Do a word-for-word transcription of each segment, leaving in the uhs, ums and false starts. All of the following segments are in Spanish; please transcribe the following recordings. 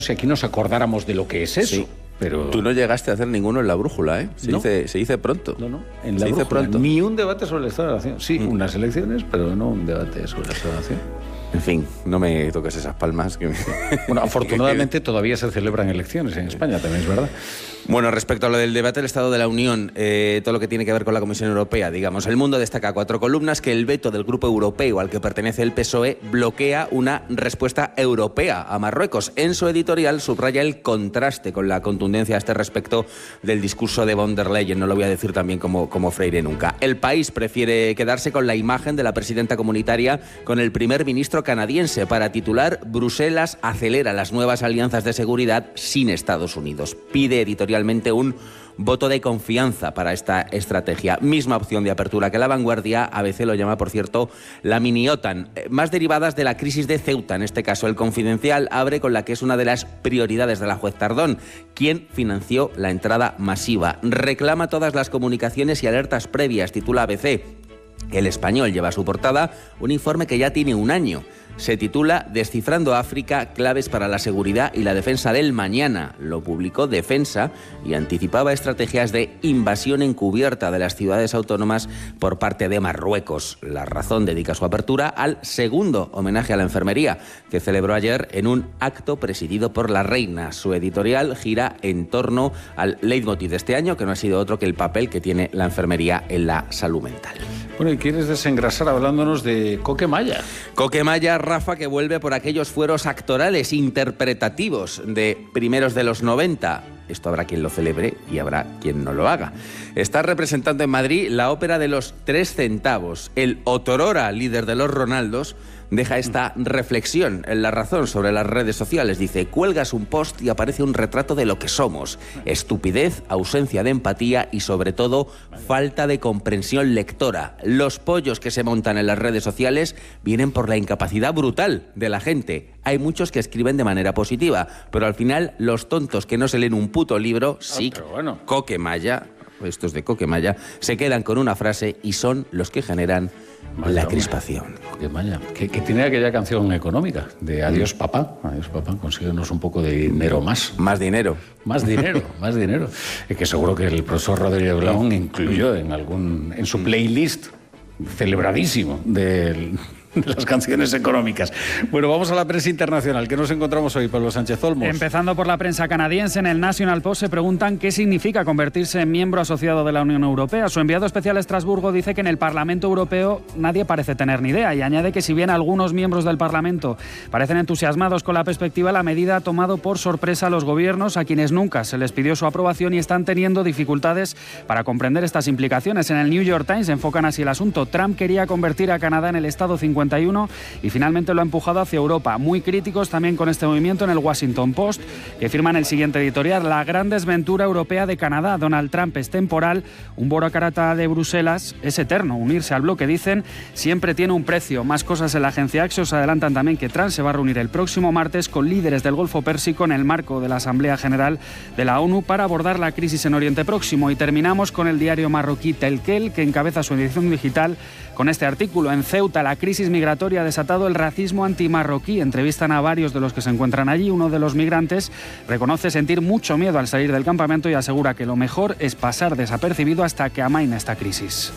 si aquí nos acordáramos de lo que es eso. Sí. Pero... Tú no llegaste a hacer ninguno en la brújula, ¿eh? Se, ¿No? dice, se dice pronto. No, no, en se la dice brújula, pronto. Ni un debate sobre el estado de la nación. Sí, Mm. unas elecciones, pero no un debate sobre el estado de la nación. En fin, no me toques esas palmas. Que me... Bueno, afortunadamente todavía se celebran elecciones en España, también es verdad. Bueno, respecto a lo del debate del Estado de la Unión, eh, todo lo que tiene que ver con la Comisión Europea, digamos, El Mundo destaca cuatro columnas que el veto del Grupo Europeo al que pertenece el P S O E bloquea una respuesta europea a Marruecos. En su editorial subraya el contraste con la contundencia a este respecto del discurso de von der Leyen, no lo voy a decir también como, como Freire nunca. El País prefiere quedarse con la imagen de la presidenta comunitaria con el primer ministro canadiense para titular Bruselas acelera las nuevas alianzas de seguridad sin Estados Unidos. Pide editorialmente un voto de confianza para esta estrategia. Misma opción de apertura que La Vanguardia. A B C lo llama, por cierto, la mini-OTAN. Más derivadas de la crisis de Ceuta. En este caso, El Confidencial abre con la que es una de las prioridades de la juez Tardón, quien financió la entrada masiva. Reclama todas las comunicaciones y alertas previas, titula A B C. El Español lleva a su portada un informe que ya tiene un año. Se titula Descifrando África, claves para la seguridad y la defensa del mañana. Lo publicó Defensa y anticipaba estrategias de invasión encubierta de las ciudades autónomas por parte de Marruecos. La Razón dedica su apertura al segundo homenaje a la enfermería, que celebró ayer en un acto presidido por la reina. Su editorial gira en torno al leitmotiv de este año, que no ha sido otro que el papel que tiene la enfermería en la salud mental. Bueno, y quieres desengrasar hablándonos de Coquemaya. Coquemaya, Rafa, que vuelve por aquellos fueros actorales interpretativos de primeros de los noventa. Esto habrá quien lo celebre y habrá quien no lo haga. Está representando en Madrid la ópera de los tres centavos. El otrora líder de los Ronaldos deja esta reflexión en La Razón sobre las redes sociales. Dice, cuelgas un post y aparece un retrato de lo que somos. Estupidez, ausencia de empatía y, sobre todo, falta de comprensión lectora. Los pollos que se montan en las redes sociales vienen por la incapacidad brutal de la gente. Hay muchos que escriben de manera positiva, pero al final los tontos que no se leen un puto libro, sí, ah, bueno. Coquemaya, estos de Coquemaya, se quedan con una frase y son los que generan Vaya, la crispación. Coquemaya, que, que tiene aquella canción económica de Adiós papá, adiós papá, consíguenos un poco de dinero más. Más dinero. Más dinero, más dinero. Es que seguro que el profesor Rodríguez Brown incluyó en algún en su playlist celebradísimo del... de las canciones económicas. Bueno, vamos a la prensa internacional. ¿Qué nos encontramos hoy, Pablo Sánchez Olmos? Empezando por la prensa canadiense, en el National Post se preguntan qué significa convertirse en miembro asociado de la Unión Europea. Su enviado especial a Estrasburgo dice que en el Parlamento Europeo nadie parece tener ni idea y añade que si bien algunos miembros del Parlamento parecen entusiasmados con la perspectiva, la medida ha tomado por sorpresa a los gobiernos, a quienes nunca se les pidió su aprobación y están teniendo dificultades para comprender estas implicaciones. En el New York Times enfocan así el asunto. Trump quería convertir a Canadá en el Estado cincuenta y uno y finalmente lo ha empujado hacia Europa. Muy críticos también con este movimiento en el Washington Post, que firman el siguiente editorial: la gran desventura europea de Canadá. Donald Trump es temporal, un burócrata de Bruselas es eterno. Unirse al bloque, dicen, siempre tiene un precio. Más cosas en la agencia Axios adelantan también que Trump se va a reunir el próximo martes con líderes del Golfo Pérsico en el marco de la Asamblea General de la ONU para abordar la crisis en Oriente Próximo. Y terminamos con el diario marroquí Telkel, que encabeza su edición digital con este artículo: en Ceuta, la crisis migratoria ha desatado el racismo antimarroquí. Entrevistan a varios de los que se encuentran allí. Uno de los migrantes reconoce sentir mucho miedo al salir del campamento y asegura que lo mejor es pasar desapercibido hasta que amaine esta crisis.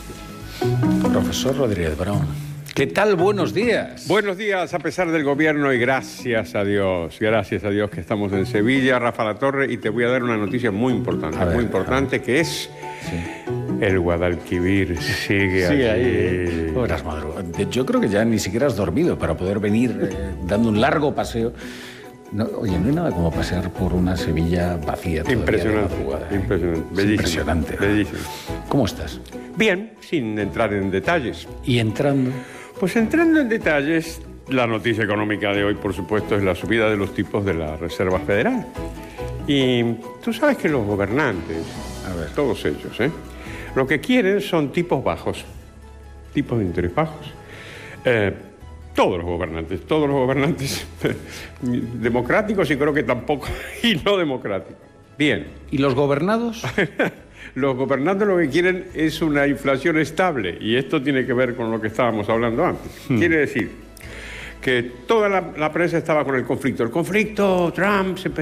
Profesor Rodríguez Brown, ¿qué tal? Buenos días. Buenos días, a pesar del gobierno, y gracias a Dios, gracias a Dios que estamos en Sevilla, Rafa Latorre, y te voy a dar una noticia muy importante, a ver, muy importante, que es... Sí. El Guadalquivir sigue, sigue allí. ahí. Oh, eras madrugada. Yo creo que ya ni siquiera has dormido para poder venir eh, dando un largo paseo. No, oye, no hay nada como pasear por una Sevilla vacía todavía. Impresionante, de madrugada, ¿eh? impresionante, bellísimo, impresionante. Bellísimo. ¿Cómo estás? Bien, sin entrar en detalles. ¿Y entrando? Pues entrando en detalles, la noticia económica de hoy, por supuesto, es la subida de los tipos de la Reserva Federal. Y tú sabes que los gobernantes, a ver, todos ellos, ¿eh? lo que quieren son tipos bajos, tipos de interés bajos. Eh, todos los gobernantes, todos los gobernantes democráticos y creo que tampoco, y no democráticos. Bien. ¿Y los gobernados? Los gobernantes lo que quieren es una inflación estable y esto tiene que ver con lo que estábamos hablando antes. Hmm. Quiere decir que toda la, la prensa estaba con el conflicto. El conflicto, Trump se